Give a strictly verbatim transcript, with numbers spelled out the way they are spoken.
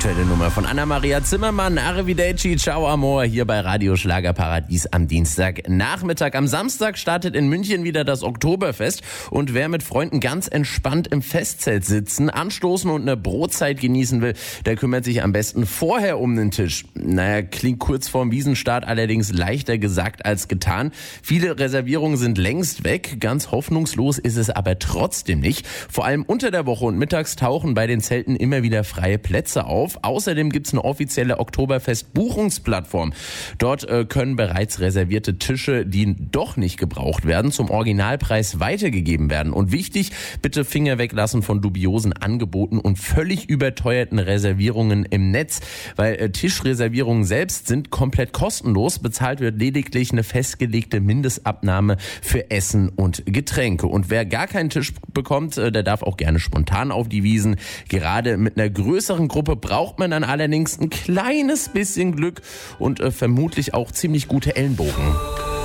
Aktuelle Nummer von Anna-Maria Zimmermann, Arrivederci, Ciao Amor, hier bei Radio Schlagerparadies am Dienstagnachmittag. Am Samstag startet in München wieder das Oktoberfest und wer mit Freunden ganz entspannt im Festzelt sitzen, anstoßen und eine Brotzeit genießen will, der kümmert sich am besten vorher um den Tisch. Naja, klingt kurz vorm Wiesenstart allerdings leichter gesagt als getan. Viele Reservierungen sind längst weg, ganz hoffnungslos ist es aber trotzdem nicht. Vor allem unter der Woche und mittags tauchen bei den Zelten immer wieder freie Plätze auf. Außerdem gibt es eine offizielle Oktoberfest-Buchungsplattform. Dort äh, können bereits reservierte Tische, die doch nicht gebraucht werden, zum Originalpreis weitergegeben werden. Und wichtig, bitte Finger weglassen von dubiosen Angeboten und völlig überteuerten Reservierungen im Netz, weil äh, Tischreservierungen selbst sind komplett kostenlos. Bezahlt wird lediglich eine festgelegte Mindestabnahme für Essen und Getränke. Und wer gar keinen Tisch bekommt, äh, der darf auch gerne spontan auf die Wiesen. Gerade mit einer größeren Gruppe braucht man dann allerdings ein kleines bisschen Glück und äh, vermutlich auch ziemlich gute Ellenbogen.